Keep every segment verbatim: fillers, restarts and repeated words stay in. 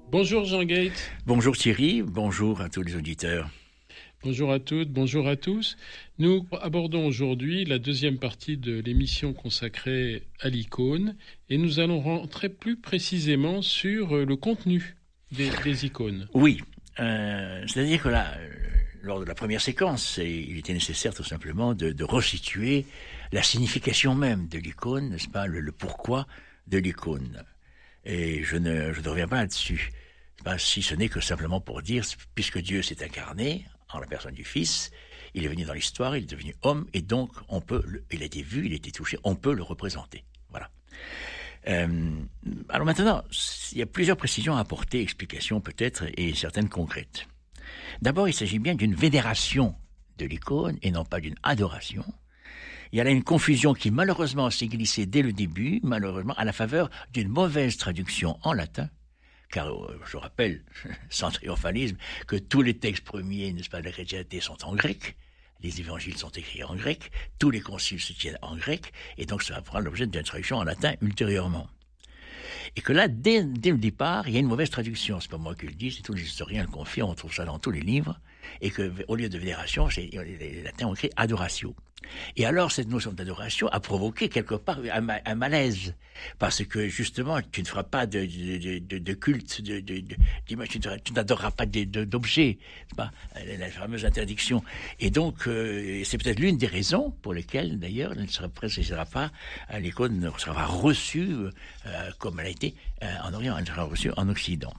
Bonjour Jean Gate. Bonjour Thierry, bonjour à tous les auditeurs. Bonjour à toutes, bonjour à tous. Nous abordons aujourd'hui la deuxième partie de l'émission consacrée à l'icône et nous allons rentrer plus précisément sur le contenu des, des icônes. Oui, euh, c'est-à-dire que là, euh, lors de la première séquence, il était nécessaire tout simplement de, de resituer la signification même de l'icône, n'est-ce pas, le, le pourquoi de l'icône. Et je ne, je ne reviens pas là-dessus, pas, si ce n'est que simplement pour dire, puisque Dieu s'est incarné en la personne du Fils, il est venu dans l'histoire, il est devenu homme, et donc on peut, le, il a été vu, il a été touché, on peut le représenter. Voilà. Euh, alors maintenant, il y a plusieurs précisions à apporter, explications peut-être, et certaines concrètes. D'abord, il s'agit bien d'une vénération de l'icône, et non pas d'une adoration. Il y a là une confusion qui malheureusement s'est glissée dès le début, malheureusement, à la faveur d'une mauvaise traduction en latin, car euh, je rappelle, sans triomphalisme, que tous les textes premiers, n'est-ce pas, de la chrétienté sont en grec, les évangiles sont écrits en grec, tous les conciles se tiennent en grec, et donc ça va prendre l'objet d'une traduction en latin ultérieurement. Et que là, dès, dès le départ, il y a une mauvaise traduction. C'est pas moi qui le dis, c'est tous les historiens le confirment, on trouve ça dans tous les livres, et que au lieu de vénération, c'est, les latins ont écrit adoratio. Et alors, cette notion d'adoration a provoqué quelque part un, un malaise, parce que justement, tu ne feras pas de, de, de, de culte, de, de, de, tu, tu n'adoreras pas d'objets, c'est pas la fameuse interdiction. Et donc, euh, c'est peut-être l'une des raisons pour lesquelles, d'ailleurs, elle ne sera, précisera pas, l'icône ne sera pas reçue euh, comme elle a été euh, en Orient, elle sera reçue en Occident.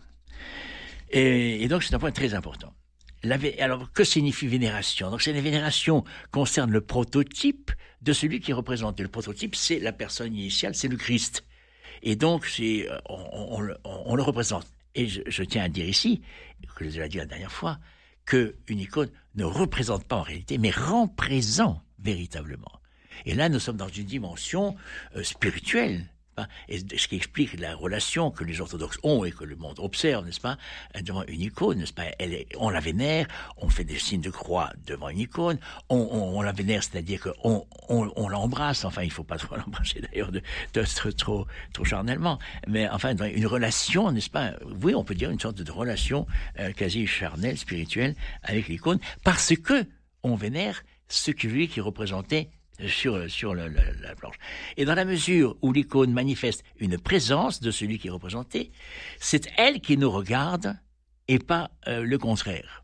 Et, et donc, c'est un point très important. La, alors, que signifie vénération? Donc, c'est la vénération concerne le prototype de celui qui représente. Et le prototype, c'est la personne initiale, c'est le Christ. Et donc, c'est, on, on, on, on le représente. Et je, je tiens à dire ici, que je l'ai dit la dernière fois, qu'une icône ne représente pas en réalité, mais rend présent véritablement. Et là, nous sommes dans une dimension euh, spirituelle. Et ce qui explique la relation que les orthodoxes ont et que le monde observe, n'est-ce pas, devant une icône, n'est-ce pas, elle est, on la vénère, on fait des signes de croix devant une icône, on, on, on la vénère, c'est-à-dire qu'on on, on l'embrasse, enfin, il faut pas trop l'embrasser d'ailleurs de, de, de trop, trop charnellement, mais enfin, dans une relation, n'est-ce pas, oui, on peut dire une sorte de relation euh, quasi charnelle, spirituelle avec l'icône, parce que on vénère ce que lui qui représentait sur, sur le, le, la planche. Et dans la mesure où l'icône manifeste une présence de celui qui est représenté, c'est elle qui nous regarde et pas euh, le contraire.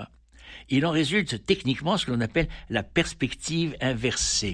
Il en résulte techniquement ce que l'on appelle la perspective inversée.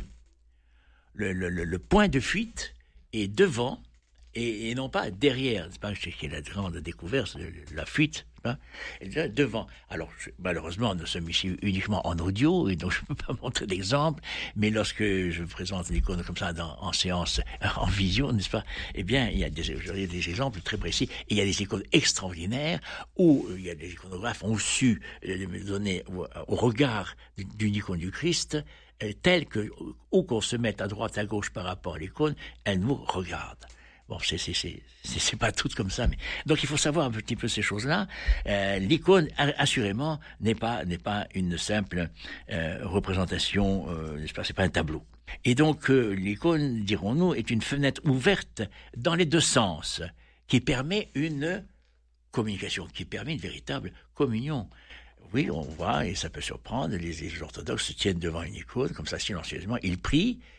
Le, le, le point de fuite est devant et, et non pas derrière. C'est pas ce qui est la grande découverte, la fuite. Là, devant. Alors, je, malheureusement, nous sommes ici uniquement en audio, et donc je ne peux pas montrer d'exemple, mais lorsque je présente l'icône comme ça dans, en séance, en vision, n'est-ce pas, eh bien, il y a des, j'aurais des exemples très précis, et il y a des icônes extraordinaires, où il y a des iconographes ont su euh, donner au, au regard d'une icône du Christ, euh, telle que, où qu'on se mette à droite, à gauche par rapport à l'icône, elle nous regarde. Bon, c'est, c'est, c'est, c'est, c'est pas tout comme ça, mais donc il faut savoir un petit peu ces choses-là. Euh, l'icône, assurément, n'est pas n'est pas une simple euh, représentation, euh, n'est-ce pas, c'est pas un tableau. Et donc euh, l'icône, dirons-nous, est une fenêtre ouverte dans les deux sens, qui permet une communication, qui permet une véritable communion. Oui, on voit, et ça peut surprendre, les, les orthodoxes se tiennent devant une icône, comme ça, silencieusement, ils prient,